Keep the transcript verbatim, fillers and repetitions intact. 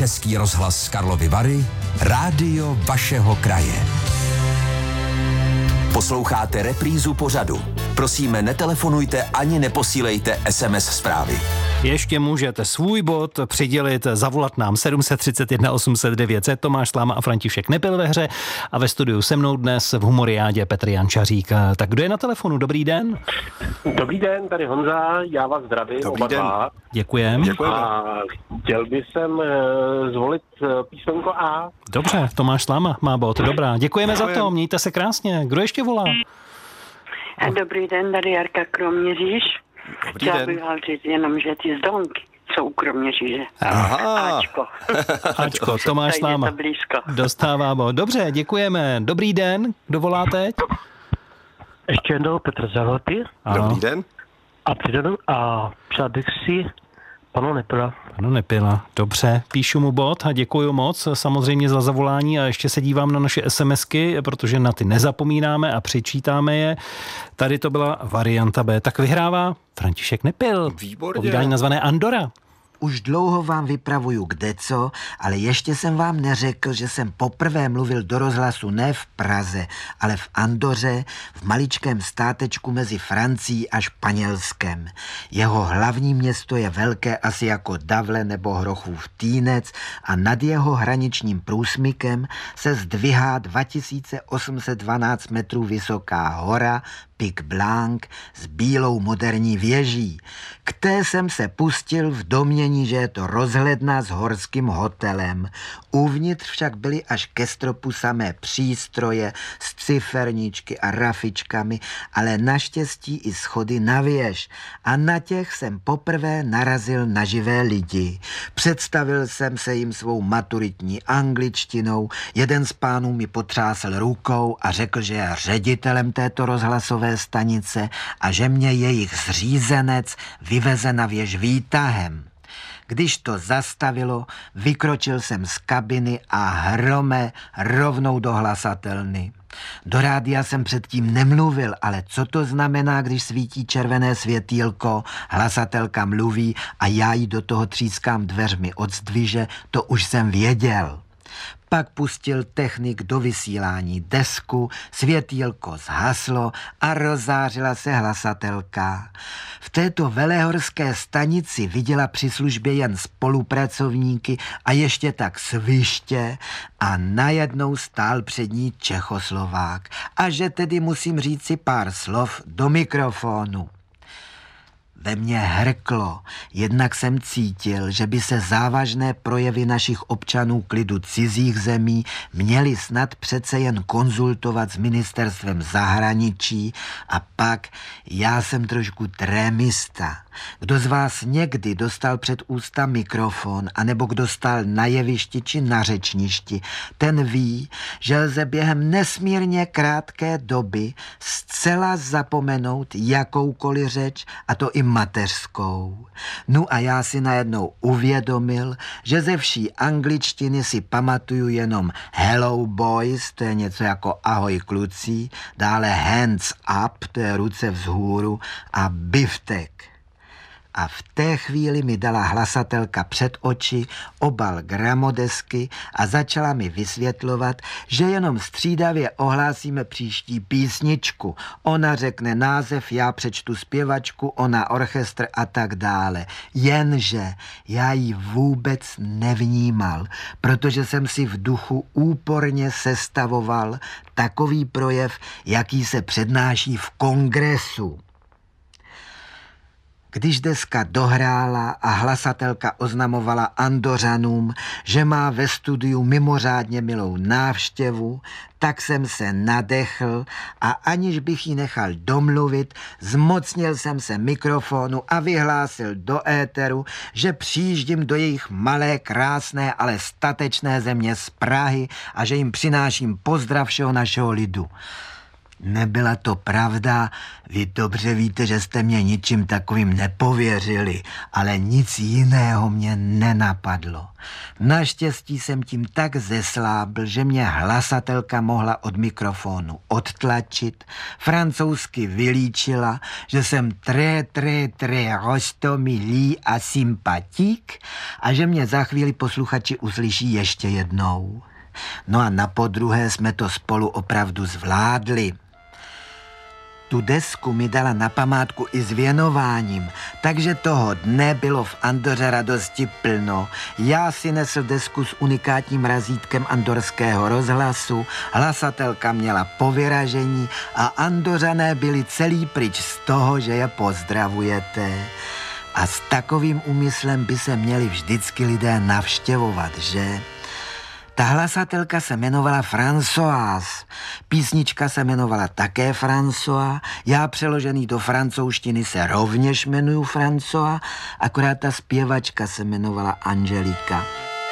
Český rozhlas Karlovy Vary, rádio vašeho kraje. Posloucháte reprízu pořadu. Prosíme, netelefonujte ani neposílejte es em es zprávy. Ještě můžete svůj bod přidělit, zavolat nám sedm set třicet jedna osm set devět set. Tomáš Sláma a František Nepil ve hře a ve studiu se mnou dnes v Humoriádě Petr Jančařík. Tak kdo je na telefonu? Dobrý den. Dobrý den, tady Honza, já vás zdravím. Dobrý oba den. dva. Děkujem. Děkujeme. A chtěl bych sem zvolit písmenko A. Dobře, Tomáš Sláma má bod. Dobrá, děkujeme za to, Děkujem. mějte se krásně. Kdo ještě volá? Dobrý den, tady Jarka Kroměříž. Dobrý Chtěla den. bych vám říct jenom, že ty zdonky jsou u Kroměříže. Aha. Ačko. Ačko, Tomáš Takže Sláma je to blízko. dostává bod. Dobře, děkujeme. Dobrý den, kdo volá teď? Ještě jednou Petr Zahorty Dobrý den. a přidanu a přál bych si panu Nepila. Ano, Nepila. Dobře, píšu mu bod a děkuji moc samozřejmě za zavolání a ještě se dívám na naše SMSky, protože na ty nezapomínáme a přičítáme je. Tady to byla varianta B. Tak vyhrává František Nepil. Výborně. Povídání nazvané Andora. Už dlouho vám vypravuju kdeco, ale ještě jsem vám neřekl, že jsem poprvé mluvil do rozhlasu ne v Praze, ale v Andoře, v maličkém státečku mezi Francií a Španělskem. Jeho hlavní město je velké asi jako Davle nebo Hrochův Týnec a nad jeho hraničním průsmykem se zdvihá dva tisíce osm set dvanáct metrů vysoká hora Pic Blanc s bílou moderní věží. K té jsem se pustil v domnění, že je to rozhledna s horským hotelem. Uvnitř však byly až ke stropu samé přístroje s ciferníčky a rafičkami, ale naštěstí i schody na věž. A na těch jsem poprvé narazil na živé lidi. Představil jsem se jim svou maturitní angličtinou, jeden z pánů mi potřásl rukou a řekl, že je ředitelem této rozhlasové stanice a že mě jejich zřízenec vyveze na věž výtahem. Když to zastavilo, vykročil jsem z kabiny a hrome rovnou do hlasatelny. Do rádia jsem předtím nemluvil, ale co to znamená, když svítí červené světýlko, hlasatelka mluví a já jí do toho třískám dveřmi od zdviže, to už jsem věděl. Pak pustil technik do vysílání desku, světýlko zhaslo a rozářila se hlasatelka. V této velehorské stanici viděla při službě jen spolupracovníky a ještě tak sviště a najednou stál před ní Čechoslovák. A že tedy musím říci pár slov do mikrofonu. Ve mně hrklo, jednak jsem cítil, že by se závažné projevy našich občanů k lidu cizích zemí měly snad přece jen konzultovat s ministerstvem zahraničí a pak já jsem trošku trémista. Kdo z vás někdy dostal před ústa mikrofon, anebo kdo stál na jevišti či na řečništi, ten ví, že lze během nesmírně krátké doby zcela zapomenout jakoukoliv řeč, a to i mateřskou. No a já si najednou uvědomil, že ze vší angličtiny si pamatuju jenom hello boys, to je něco jako ahoj kluci, dále hands up, to je ruce vzhůru, a biftek. A v té chvíli mi dala hlasatelka před oči obal gramodesky a začala mi vysvětlovat, že jenom střídavě ohlásíme příští písničku. Ona řekne název, já přečtu zpěvačku, ona orchestr a tak dále. Jenže já ji vůbec nevnímal, protože jsem si v duchu úporně sestavoval takový projev, jaký se přednáší v kongresu. Když deska dohrála a hlasatelka oznamovala Andořanům, že má ve studiu mimořádně milou návštěvu, tak jsem se nadechl a aniž bych ji nechal domluvit, zmocnil jsem se mikrofonu a vyhlásil do éteru, že přijíždím do jejich malé, krásné, ale statečné země z Prahy a že jim přináším pozdrav všeho našeho lidu. Nebyla to pravda, vy dobře víte, že jste mě ničím takovým nepověřili, ale nic jiného mě nenapadlo. Naštěstí jsem tím tak zeslábl, že mě hlasatelka mohla od mikrofonu odtlačit, francouzsky vylíčila, že jsem très, très, très rostomilý a sympatik a že mě za chvíli posluchači uslyší ještě jednou. No a na podruhé jsme to spolu opravdu zvládli. Tu desku mi dala na památku i s věnováním, takže toho dne bylo v Andoře radosti plno. Já si nesl desku s unikátním razítkem andorského rozhlasu, hlasatelka měla povyražení a Andořané byli celý pryč z toho, že je pozdravujete. A s takovým úmyslem by se měli vždycky lidé navštěvovat, že? Ta hlasatelka se jmenovala Françoise, písnička se jmenovala také François, já přeložený do francouzštiny se rovněž jmenuju François, akorát ta zpěvačka se jmenovala Angelika.